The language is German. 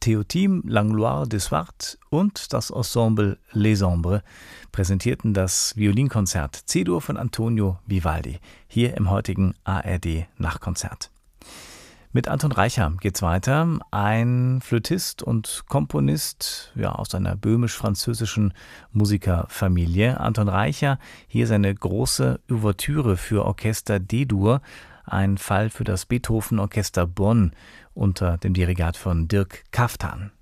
Théotime Langlois de Swart und das Ensemble Les Ombres präsentierten das Violinkonzert C-Dur von Antonio Vivaldi hier im heutigen ARD Nachtkonzert. Mit Anton Reicha geht's weiter, ein Flötist und Komponist aus einer böhmisch-französischen Musikerfamilie. Anton Reicha, hier seine große Ouvertüre für Orchester D-Dur, ein Fall für das Beethoven Orchester Bonn unter dem Dirigat von Dirk Kaftan.